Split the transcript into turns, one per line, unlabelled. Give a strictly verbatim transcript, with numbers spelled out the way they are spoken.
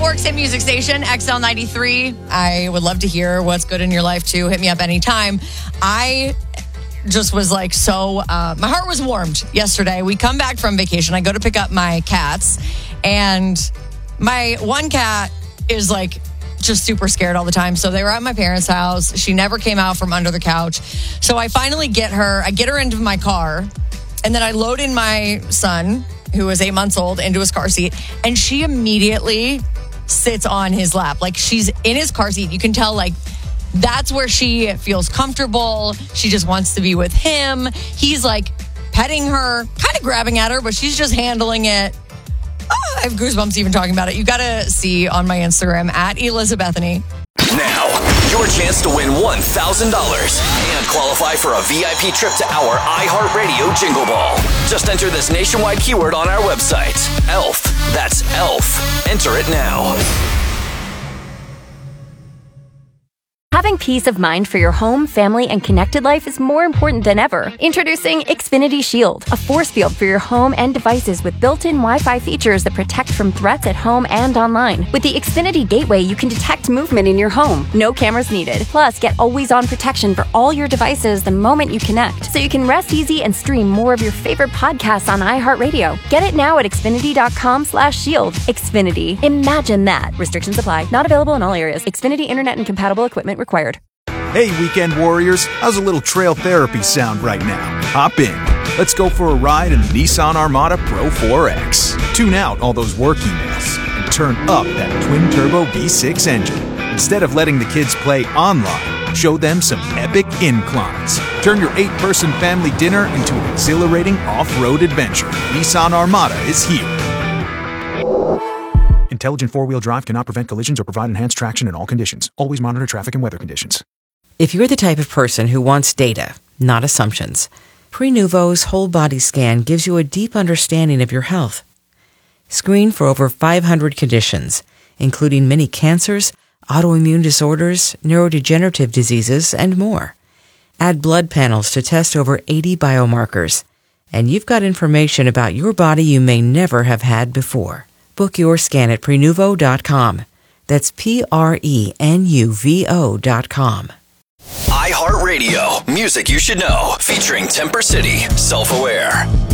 Forks Hit Music Station, X L ninety-three. I would love to hear what's good in your life, too. Hit me up anytime. I just was like so, uh, my heart was warmed yesterday. We come back from vacation. I go to pick up my cats, and my one cat is like just super scared all the time. So they were at my parents' house. She never came out from under the couch. So I finally get her, I get her into my car, and then I load in my son, who is eight months old, into his car seat, and she immediately sits on his lap. Like, she's in his car seat. You can tell, like, that's where she feels comfortable. She just wants to be with him. He's like petting her, kind of grabbing at her, but she's just handling it. Oh, I have goosebumps even talking about it. You got to see on my Instagram at Elizabethany.
Now, your chance to win one thousand dollars and qualify for a V I P trip to our iHeartRadio Jingle Ball. Just enter this nationwide keyword on our website, E L F. That's E L F. Enter it now.
Having peace of mind for your home, family, and connected life is more important than ever. Introducing Xfinity Shield, a force field for your home and devices with built-in Wi-Fi features that protect from threats at home and online. With the Xfinity Gateway, you can detect movement in your home. No cameras needed. Plus, get always-on protection for all your devices the moment you connect, so you can rest easy and stream more of your favorite podcasts on iHeartRadio. Get it now at Xfinity.com slash shield. Xfinity. Imagine that. Restrictions apply. Not available in all areas. Xfinity Internet and compatible equipment required.
Hey, weekend warriors, how's a little trail therapy sound right now? Hop in. Let's go for a ride in the Nissan Armada Pro four X. Tune out all those work emails and turn up that twin-turbo V six engine. Instead of letting the kids play online, show them some epic inclines. Turn your eight-person family dinner into an exhilarating off-road adventure. Nissan Armada is here. Intelligent four-wheel drive cannot prevent collisions or provide enhanced traction in all conditions. Always monitor traffic and weather conditions.
If you're the type of person who wants data, not assumptions, Prenuvo's whole body scan gives you a deep understanding of your health. Screen for over five hundred conditions, including many cancers, autoimmune disorders, neurodegenerative diseases, and more. Add blood panels to test over eighty biomarkers, and you've got information about your body you may never have had before. Book your scan at Prenuvo dot com. That's P R E N U V O dot com.
iHeartRadio, music you should know, featuring Temper City, Self-Aware.